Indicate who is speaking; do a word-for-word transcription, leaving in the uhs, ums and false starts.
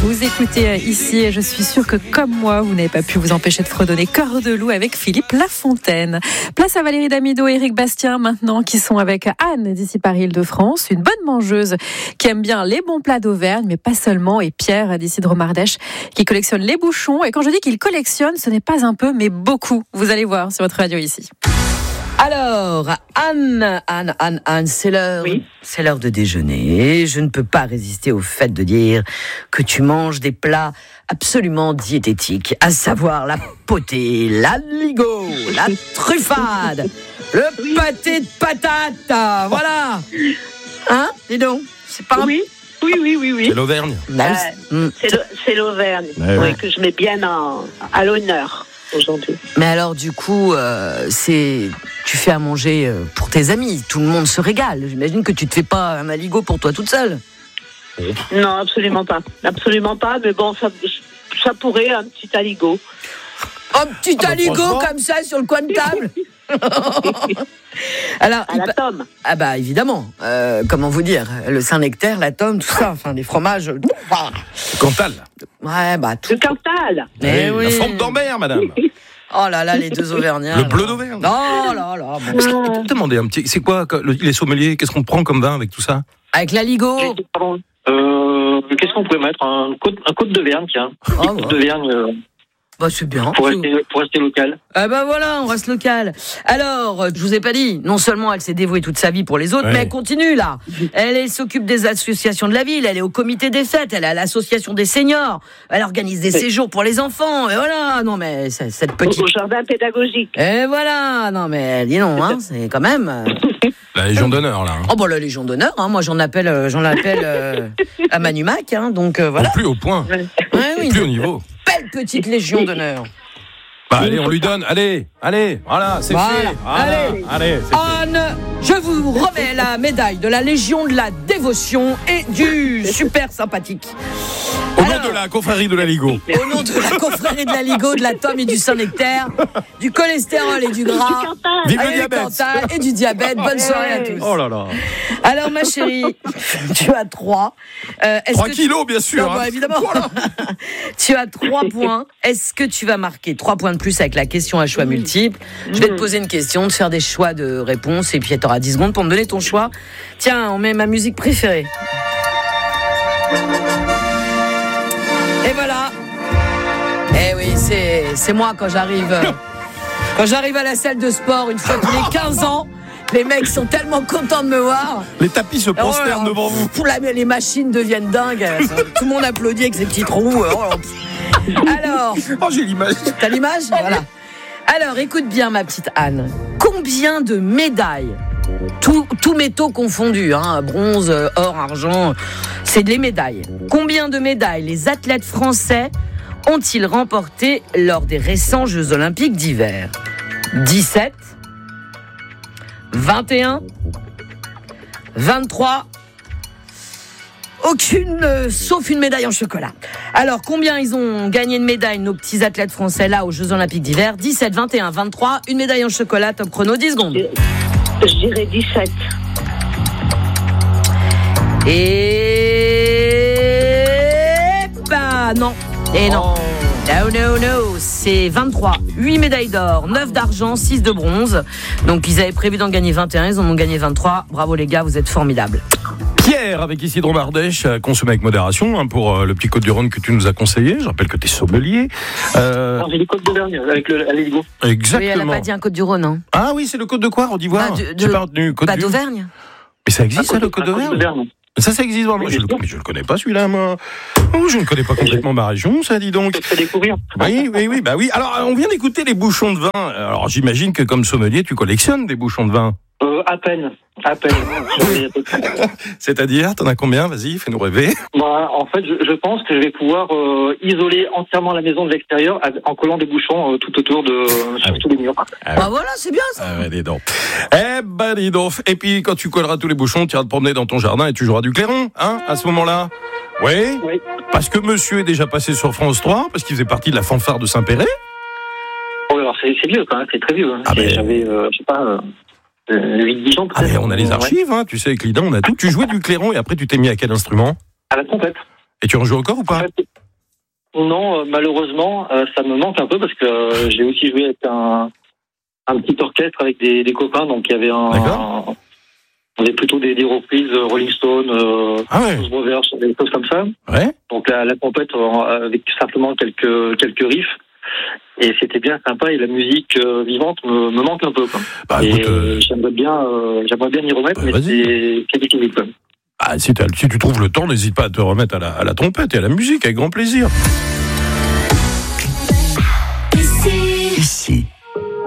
Speaker 1: Vous écoutez ici et je suis sûre que comme moi, vous n'avez pas pu vous empêcher de fredonner Cœur de loup avec Philippe Lafontaine. Place à Valérie Damido et Éric Bastien maintenant qui sont avec Anne d'ici Paris-Île-de-France, une bonne mangeuse qui aime bien les bons plats d'Auvergne, mais pas seulement, et Pierre d'ici de Romardèche qui collectionne les bouchons. Et quand je dis qu'il collectionne, ce n'est pas un peu, mais beaucoup. Vous allez voir sur votre radio ici.
Speaker 2: Alors, Anne, Anne, Anne, Anne, c'est l'heure,
Speaker 3: oui.
Speaker 2: c'est l'heure de déjeuner. Je ne peux pas résister au fait de dire que tu manges des plats absolument diététiques, à savoir la potée, l'aligot, la truffade, le oui. pâté de patate, voilà. Hein, dis donc, c'est pas
Speaker 3: oui. Oui, oui, oui, oui.
Speaker 4: C'est l'Auvergne.
Speaker 3: Euh, mmh. C'est, le, c'est l'Auvergne, ouais, oui, ouais. que je mets bien en, à l'honneur aujourd'hui.
Speaker 2: Mais alors, du coup, euh, c'est, tu fais à manger pour tes amis. Tout le monde se régale. J'imagine que tu te fais pas un aligot pour toi toute seule.
Speaker 3: Non, absolument pas. Absolument pas. Mais bon, ça, ça pourrait, un petit aligot.
Speaker 2: Un petit ah aligot bah, comme ça sur le coin de table. Alors,
Speaker 3: à la pa- tome.
Speaker 2: Ah bah évidemment. Euh, comment vous dire, le Saint-Nectaire, la tome, tout ça, enfin des fromages. Le
Speaker 4: Cantal.
Speaker 2: Ouais bah tout.
Speaker 3: Le Cantal.
Speaker 2: Mais oui.
Speaker 4: La forme d'Ambert, madame.
Speaker 2: Oh là là, les deux Auvergnats.
Speaker 4: Le bleu d'Auvergne.
Speaker 2: Oh là là. Bon.
Speaker 4: Parce que, ah. Demandez un petit. C'est quoi les sommeliers? Qu'est-ce qu'on prend comme vin avec tout ça?
Speaker 2: Avec l'aligot.
Speaker 5: Euh, qu'est-ce qu'on pourrait mettre? Un côte, un côte d'Auvergne, tiens.
Speaker 2: Oh,
Speaker 5: côte d'Auvergne. Euh...
Speaker 2: Bah, c'est bien.
Speaker 5: Pour rester, pour rester local.
Speaker 2: Ah bah voilà, on reste local. Alors, je vous ai pas dit, non seulement elle s'est dévouée toute sa vie pour les autres, ouais. mais elle continue là. Elle, elle s'occupe des associations de la ville, elle est au comité des fêtes, elle est à l'association des seniors, elle organise des oui. séjours pour les enfants, et voilà, non mais cette petite...
Speaker 3: Au jardin pédagogique.
Speaker 2: Et voilà, non mais dis donc, hein, c'est quand même...
Speaker 4: La Légion d'honneur, là. Hein.
Speaker 2: Oh, bah, la Légion d'honneur, hein. Moi, j'en appelle, j'en appelle euh, à Manumac, hein, donc euh, voilà.
Speaker 4: Au plus haut point.
Speaker 2: Ouais, oui,
Speaker 4: plus haut niveau.
Speaker 2: Belle petite Légion d'honneur.
Speaker 4: Bah, allez, on lui donne, allez, allez, voilà, c'est
Speaker 2: voilà.
Speaker 4: fait. Voilà.
Speaker 2: Allez,
Speaker 4: allez c'est
Speaker 2: Anne, fait. Je vous remets la médaille de la Légion de la dévotion et du super sympathique.
Speaker 4: Au Alors, nom de la confrérie de l'aligot.
Speaker 2: Au nom de la confrérie de l'aligot, de la tome et du Saint-Nectaire, du cholestérol et du gras,
Speaker 3: du
Speaker 4: Vive le diabète.
Speaker 2: Cantal et du diabète. Bonne soirée à tous.
Speaker 4: Oh là là.
Speaker 2: Alors ma chérie, tu as trois.
Speaker 4: Euh, trois kilos, tu... bien sûr.
Speaker 2: Non, bah,
Speaker 4: hein.
Speaker 2: évidemment. Voilà. Tu as trois points. Est-ce que tu vas marquer trois points de plus avec la question à choix multiples? Je vais te poser une question, te faire des choix de réponses et puis tu auras dix secondes pour me donner ton choix. Tiens, on met ma musique préférée. Et voilà. Eh oui, c'est, c'est moi quand j'arrive quand j'arrive à la salle de sport une fois tous les quinze ans. Les mecs sont tellement contents de me voir.
Speaker 4: Les tapis se prosternent
Speaker 2: oh,
Speaker 4: devant vous.
Speaker 2: Pour la, les machines deviennent dingues. Tout le monde applaudit avec ses petits trous. Alors.
Speaker 4: Oh, j'ai l'image.
Speaker 2: T'as l'image? Voilà. Alors, écoute bien, ma petite Anne. Combien de médailles, tous tout métaux confondus, hein, bronze, or, argent, c'est des médailles. Combien de médailles les athlètes français ont-ils remporté lors des récents Jeux Olympiques d'hiver? dix-sept, vingt et un, vingt-trois, aucune, euh, sauf une médaille en chocolat. Alors, combien ils ont gagné de médailles, nos petits athlètes français, là, aux Jeux Olympiques d'hiver? dix-sept, vingt et un, vingt-trois, une médaille en chocolat, top chrono, dix secondes.
Speaker 3: Je, je dirais dix-sept.
Speaker 2: Et... bah, non. Et non. No, no, no, c'est vingt-trois. huit médailles d'or, neuf d'argent, six de bronze. Donc, ils avaient prévu d'en gagner vingt et un, ils en ont gagné vingt-trois. Bravo les gars, vous êtes formidables.
Speaker 4: Pierre, avec ici de Romardèche, consommé avec modération, hein, pour euh, le petit Côte-du-Rhône que tu nous as conseillé. Je rappelle que tu es sommelier.
Speaker 5: Euh... Non, j'ai les Côtes d'Auvergne avec le l'aligot.
Speaker 4: Exactement.
Speaker 2: Oui, elle n'a pas dit un Côte-du-Rhône. Hein.
Speaker 4: Ah oui, c'est le Côte de quoi, on dit voir.
Speaker 2: Bah, de,
Speaker 4: J'ai pas retenu. Côte
Speaker 2: bah,
Speaker 4: du...
Speaker 2: d'Auvergne.
Speaker 4: Mais ça existe,
Speaker 5: ça,
Speaker 4: le Côte d'Auvergne? Ça, ça existe vraiment. Je, mais je le connais pas, celui-là, moi. Oh, je ne connais pas complètement ma région, ça, dis donc.
Speaker 5: Je te découvrir.
Speaker 4: Oui, oui, oui, bah oui. Alors, on vient d'écouter les bouchons de vin. Alors, j'imagine que comme sommelier, tu collectionnes des bouchons de vin.
Speaker 5: Euh, à peine, à peine.
Speaker 4: C'est-à-dire, t'en as combien? Vas-y, fais-nous rêver.
Speaker 5: Bah, en fait, je, je pense que je vais pouvoir euh, isoler entièrement la maison de l'extérieur en collant des bouchons euh, tout autour de
Speaker 4: ah
Speaker 5: sur
Speaker 4: oui.
Speaker 5: tous les murs.
Speaker 2: Ah bah oui. Voilà, c'est bien ça.
Speaker 4: Ah ouais, dis donc. Eh ben, dis donc. Et puis, quand tu colleras tous les bouchons, tu iras te promener dans ton jardin et tu joueras du clairon, hein, à ce moment-là. Oui.
Speaker 5: Oui.
Speaker 4: Parce que monsieur est déjà passé sur France trois, parce qu'il faisait partie de la fanfare de Saint-Péret.
Speaker 5: Oh, alors c'est, c'est vieux quand même, c'est très vieux. Hein.
Speaker 4: Ah ben...
Speaker 5: J'avais, euh, je sais pas. Euh... huit dix ans peut-être.
Speaker 4: Ah mais on a les archives, hein, tu sais, avec Lidan, on a tout. Tu jouais du clairon et après tu t'es mis à quel instrument?
Speaker 5: À la trompette.
Speaker 4: Et tu en joues encore ou pas?
Speaker 5: En fait, non, euh, malheureusement, euh, ça me manque un peu parce que euh, j'ai aussi joué avec un, un petit orchestre avec des, des copains, donc il y avait un,
Speaker 4: D'accord.
Speaker 5: un on avait plutôt des, des reprises euh, Rolling Stone, euh,
Speaker 4: Ah ouais.
Speaker 5: Blues Brothers, des choses comme ça.
Speaker 4: Ouais.
Speaker 5: Donc la, la trompette euh, avec simplement quelques quelques riffs. Et c'était bien sympa et la musique euh, vivante me, me manque un peu. Quoi.
Speaker 4: Bah,
Speaker 5: et
Speaker 4: écoute, euh...
Speaker 5: j'aimerais bien, euh, j'aimerais bien y remettre,
Speaker 4: bah,
Speaker 5: mais
Speaker 4: vas-y.
Speaker 5: c'est, c'est difficile. Quoi.
Speaker 4: Ah, si, si tu trouves le temps, n'hésite pas à te remettre à la, à la trompette et à la musique, avec grand plaisir.